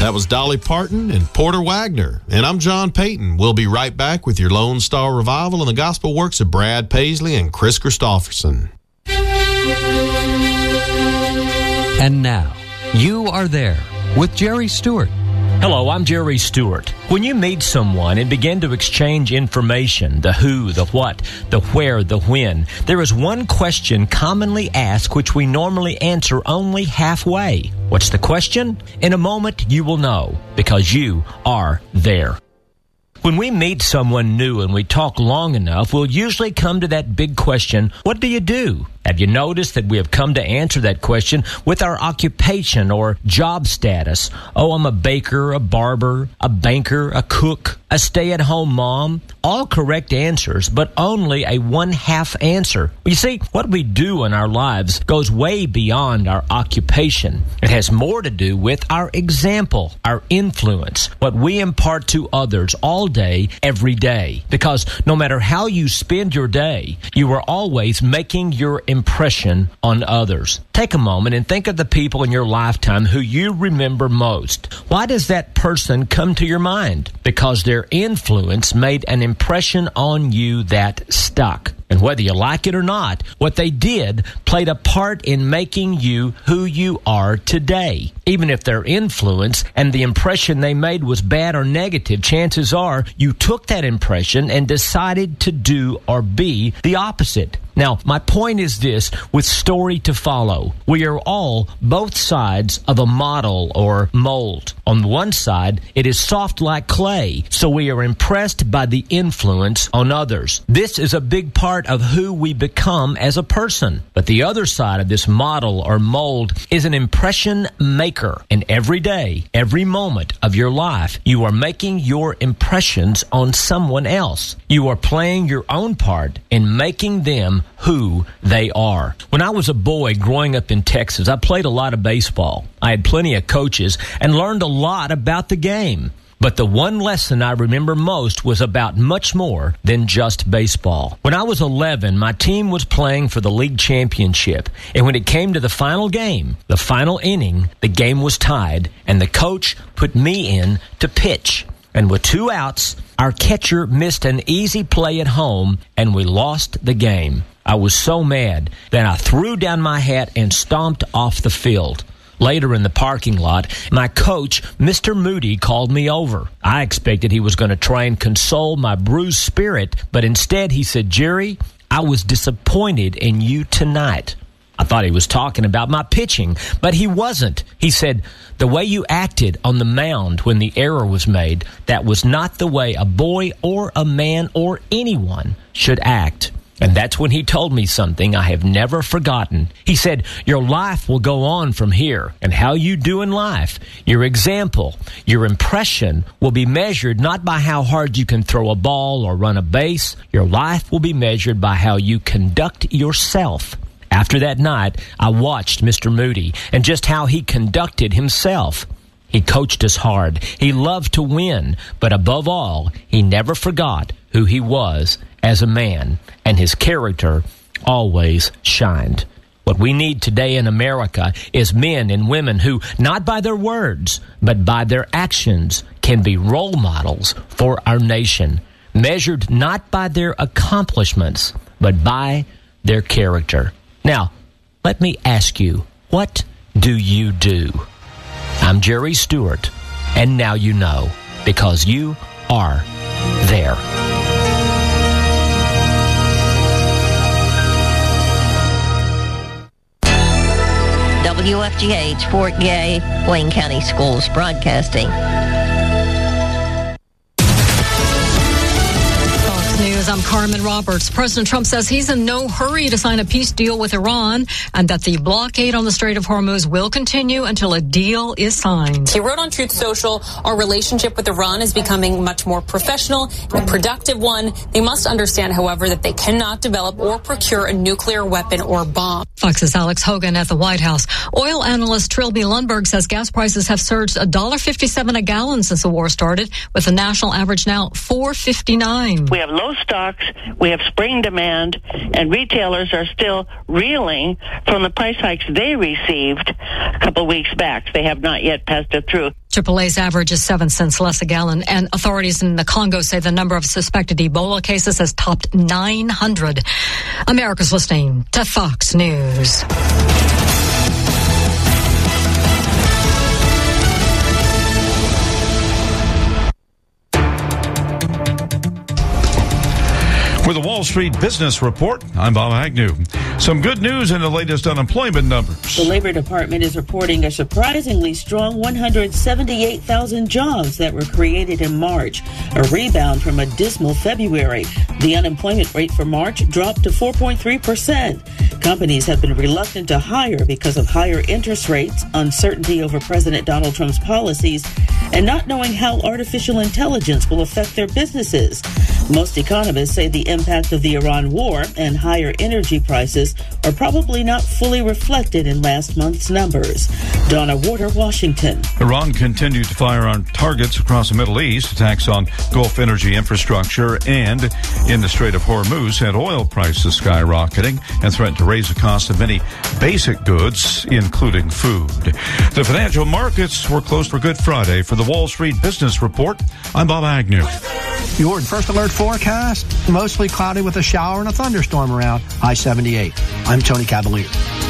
That was Dolly Parton and Porter Wagner. And I'm John Payton. We'll be right back with your Lone Star Revival and the gospel works of Brad Paisley and Chris Christopherson. And now, You Are There with Jerry Stewart. Hello, I'm Jerry Stewart. When you meet someone and begin to exchange information, the who, the what, the where, the when, there is one question commonly asked which we normally answer only halfway. What's the question? In a moment, you will know, because you are there. When we meet someone new and we talk long enough, we'll usually come to that big question, what do you do? Have you noticed that we have come to answer that question with our occupation or job status? Oh, I'm a baker, a barber, a banker, a cook, a stay-at-home mom. All correct answers, but only a one-half answer. You see, what we do in our lives goes way beyond our occupation. It has more to do with our example, our influence, what we impart to others all day, every day. Because no matter how you spend your day, you are always making your impression on others. Take a moment and think of the people in your lifetime who you remember most. Why does that person come to your mind? Because their influence made an impression on you that stuck. And whether you like it or not, what they did played a part in making you who you are today. Even if their influence and the impression they made was bad or negative, chances are you took that impression and decided to do or be the opposite. Now, my point is this, with story to follow. We are all both sides of a model or mold. On one side, it is soft like clay, so we are impressed by the influence on others. This is a big part of who we become as a person. But the other side of this model or mold is an impression maker. And every day, every moment of your life, you are making your impressions on someone else. You are playing your own part in making them who they are. When I was a boy growing up in Texas, I played a lot of baseball. I had plenty of coaches and learned a lot about the game. But the one lesson I remember most was about much more than just baseball. When I was 11, my team was playing for the league championship. And when it came to the final game, the final inning, the game was tied, and the coach put me in to pitch. And with 2 outs, our catcher missed an easy play at home, and we lost the game. I was so mad that I threw down my hat and stomped off the field. Later in the parking lot, my coach, Mr. Moody, called me over. I expected he was going to try and console my bruised spirit, but instead he said, "Jerry, I was disappointed in you tonight." I thought he was talking about my pitching, but he wasn't. He said, "The way you acted on the mound when the error was made, that was not the way a boy or a man or anyone should act." And that's when he told me something I have never forgotten. He said, "Your life will go on from here, and how you do in life, your example, your impression will be measured not by how hard you can throw a ball or run a base. Your life will be measured by how you conduct yourself." After that night, I watched Mr. Moody and just how he conducted himself. He coached us hard. He loved to win, but above all, he never forgot who he was as a man, and his character always shined. What we need today in America is men and women who, not by their words, but by their actions, can be role models for our nation, measured not by their accomplishments, but by their character. Now, let me ask you, what do you do? I'm Jerry Stewart, and now you know, because you are there. WFGH, Fort Gay, Wayne County Schools Broadcasting. News. I'm Carmen Roberts. President Trump says he's in no hurry to sign a peace deal with Iran and that the blockade on the Strait of Hormuz will continue until a deal is signed. He wrote on Truth Social, our relationship with Iran is becoming much more professional and a productive one. They must understand, however, that they cannot develop or procure a nuclear weapon or bomb. Fox's Alex Hogan at the White House. Oil analyst Trilby Lundberg says gas prices have surged $1.57 a gallon since the war started, with the national average now $4.59. We have low stocks, we have spring demand, and retailers are still reeling from the price hikes they received a couple of weeks back. They have not yet passed it through. AAA's average is 7 cents less a gallon, and authorities in the Congo say the number of suspected Ebola cases has topped 900. America's listening to Fox News. For the Wall Street Business Report, I'm Bob Agnew. Some good news in the latest unemployment numbers. The Labor Department is reporting a surprisingly strong 178,000 jobs that were created in March, a rebound from a dismal February. The unemployment rate for March dropped to 4.3%. Companies have been reluctant to hire because of higher interest rates, uncertainty over President Donald Trump's policies, and not knowing how artificial intelligence will affect their businesses. Most economists say the impact of the Iran war and higher energy prices are probably not fully reflected in last month's numbers. Donna Warder, Washington. Iran continued to fire on targets across the Middle East. Attacks on Gulf energy infrastructure and in the Strait of Hormuz had oil prices skyrocketing and threatened to raise the cost of many basic goods, including food. The financial markets were closed for Good Friday. For the Wall Street Business Report, I'm Bob Agnew. Your first alert forecast, mostly cloudy with a shower and a thunderstorm around I-78. I'm Tony Cavalier.